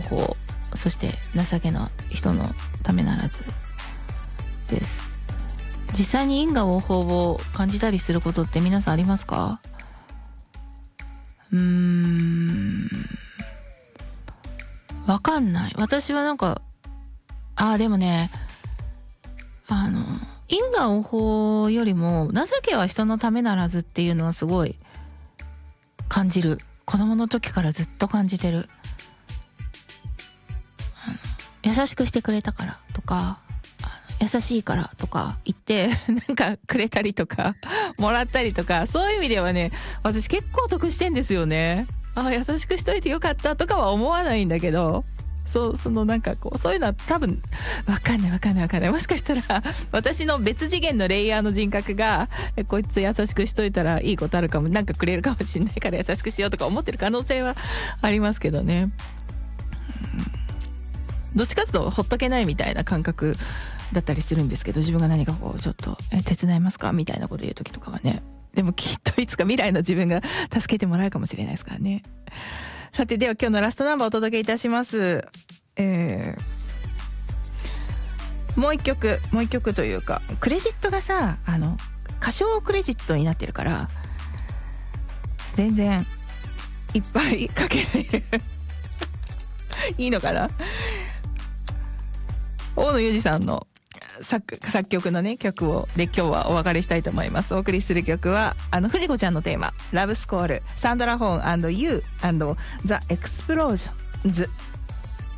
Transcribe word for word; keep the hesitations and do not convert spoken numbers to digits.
法、そして情けの人のためならずです。実際に因果応報を感じたりすることって皆さんありますか？うーんわかんない。私はなんかあーでもね、あの因果応報よりも情けは人のためならずっていうのはすごい感じる。子供の時からずっと感じてる。あの優しくしてくれたからとか、優しいからとか言ってなんかくれたりとかもらったりとか、そういう意味ではね、私結構得してんですよね。あ、優しくしといてよかったとかは思わないんだけど、そうそのなんかこうそういうのは多分わかんないわかんないわかんない。もしかしたら私の別次元のレイヤーの人格がえこいつ優しくしといたらいいことあるかも、なんかくれるかもしれないから優しくしようとか思ってる可能性はありますけどね。どっちかというとほっとけないみたいな感覚だったりするんですけど、自分が何かこうちょっとえ手伝いますかみたいなこと言う時とかはね、でもきっといつか未来の自分が助けてもらうかもしれないですからね。さてでは今日のラストナンバーをお届けいたします。えー、もう一曲もう一曲というか、クレジットがさ、あの歌唱クレジットになってるから全然いっぱいかけられるいいのかな。大野裕二さんの作, 作曲のね曲をで今日はお別れしたいと思います。お送りする曲はあの藤子ちゃんのテーマラブスコール、サンドラ・ホーン and You and The Explosions